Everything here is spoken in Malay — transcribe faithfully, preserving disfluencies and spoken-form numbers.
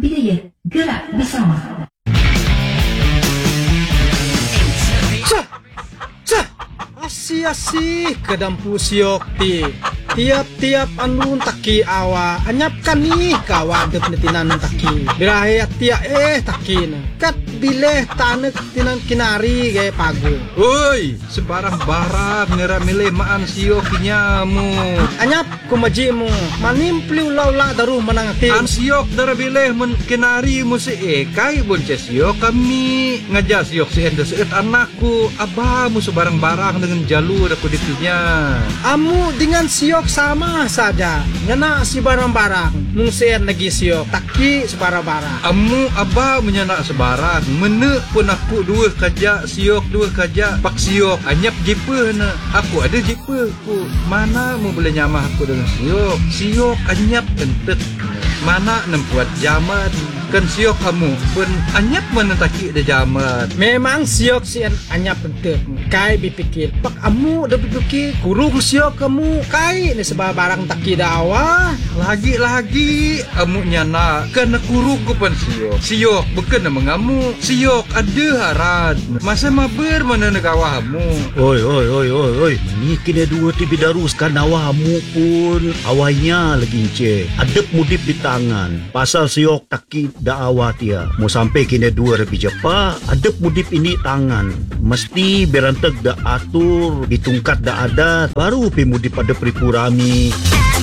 Bidayah Gerak Bersama. Cah, cah, asih-asih ke dampu siok ti. Tiap-tiap anu taki awa anyapkan nih kawa de penetinan taki. Birahe tia eh takin. Kat bileh tanek tinan kinari gaya pagu. Oi, sebarang barang ngira milih maan siok kinyamu. Anyap kumajimu manimpli laula daru menang ti. An siok dara bileh men kinari mu se ekai bonce siok kami ngaja siok si enda seet anakku abamu sebarang barang dengan jalur aku ditinya. Amu dengan siok sama saja. Ngena si barang-barang mung sen lagi siok taki sebarang-barang. Amu abah menyanak sebarang mene pun aku dua kaja siok dua kaja pak siok anyap jepe na aku ada jepe ku mana mu boleh nyamah aku dengan siok siok anyap entet mana nempuat jaman kan siok kamu pun anyap mana taki de jaman. Memang siok si anyap penting. Kai bipikir pak amu dah bipikir kurung siok kamu kai ni sebab barang taki dawa. Lagi-lagi amu nyana kena kurung ku pan siok. Siok bukan mengamu. Siok ada haran. Masa maber mana negawah amu. Oi oi oi oi oi. Ni kena dua tibi daruskan awamu pun awainya lagi ce. Adep mudip di tangan. Pasal siok taki da awat ya. Mau sampai kena dua lebih cepat. Adep mudip ini tangan. Mesti beranteg da atur, ditungkat da adat. Baru pi mudip ada peripurami.